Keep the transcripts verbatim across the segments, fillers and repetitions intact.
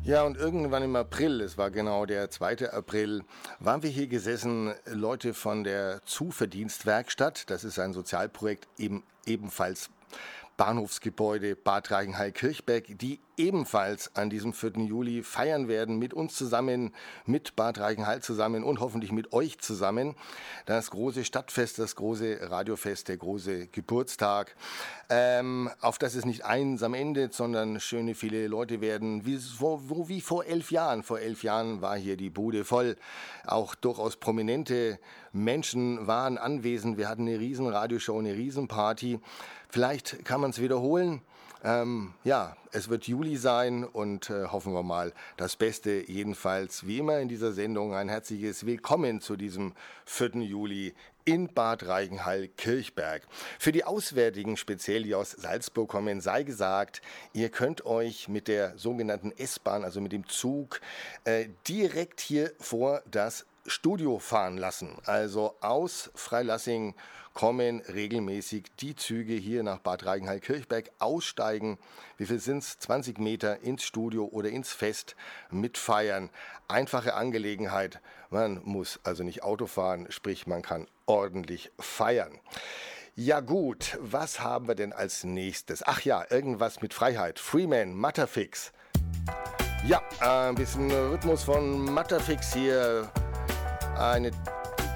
Ja, und irgendwann im April, es war genau der zweite April, waren wir hier gesessen, Leute von der Zuverdienstwerkstatt. Das ist ein Sozialprojekt, eben ebenfalls Bahnhofsgebäude Bad Reichenhall-Kirchberg, die ebenfalls an diesem vierten Juli feiern werden, mit uns zusammen, mit Bad Reichenhall zusammen und hoffentlich mit euch zusammen. Das große Stadtfest, das große Radiofest, der große Geburtstag, ähm, auf das es nicht einsam endet, sondern schöne viele Leute werden, wie, wo, wo, wie vor elf Jahren. Vor elf Jahren war hier die Bude voll. Auch durchaus prominente Menschen waren anwesend. Wir hatten eine riesen Radioshow, eine riesen Party. Vielleicht kann man es wiederholen. Ähm, ja, es wird Juli sein und äh, hoffen wir mal das Beste. Jedenfalls wie immer in dieser Sendung ein herzliches Willkommen zu diesem vierten Juli in Bad Reichenhall-Kirchberg. Für die Auswärtigen, speziell die aus Salzburg kommen, sei gesagt, ihr könnt euch mit der sogenannten S-Bahn, also mit dem Zug, äh, direkt hier vor das Studio fahren lassen. Also aus Freilassing kommen regelmäßig die Züge hier nach Bad Reichenhall-Kirchberg, aussteigen, wie viel sind es, zwanzig Meter ins Studio oder ins Fest mitfeiern. Einfache Angelegenheit, man muss also nicht Auto fahren, sprich man kann ordentlich feiern. Ja gut, was haben wir denn als nächstes? Ach ja, irgendwas mit Freiheit. Freeman, Matterfix. Ja, ein bisschen Rhythmus von Matterfix hier. Eine,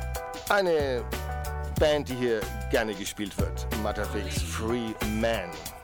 eine Band, die hier gerne gespielt wird. Matterfix, Free Man.